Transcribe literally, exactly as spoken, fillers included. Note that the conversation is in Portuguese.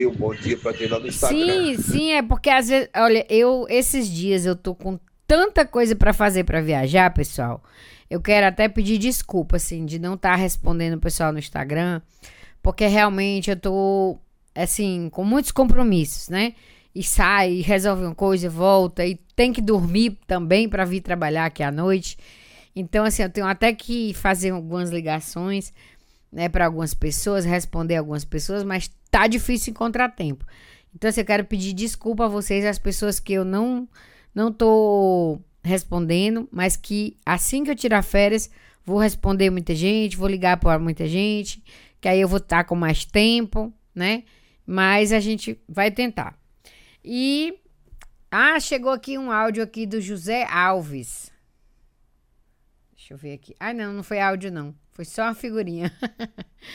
um bom dia para ter lá no Instagram. Sim, sim, é porque às vezes, olha, eu esses dias eu tô com tanta coisa pra fazer pra viajar, pessoal. Eu quero até pedir desculpa, assim, de não estar respondendo o pessoal no Instagram, porque realmente eu tô, assim, com muitos compromissos, né? E sai, e resolve uma coisa, volta, e tem que dormir também pra vir trabalhar aqui à noite. Então, assim, eu tenho até que fazer algumas ligações, né, para algumas pessoas, responder algumas pessoas, mas tá difícil encontrar tempo. Então, assim, eu quero pedir desculpa a vocês, as pessoas que eu não não tô respondendo, mas que assim que eu tirar férias, vou responder muita gente, vou ligar para muita gente, que aí eu vou estar com mais tempo, né? Mas a gente vai tentar. E ah, chegou aqui um áudio aqui do José Alves. Deixa eu ver aqui. Ah, não, não foi áudio não. Foi só uma figurinha.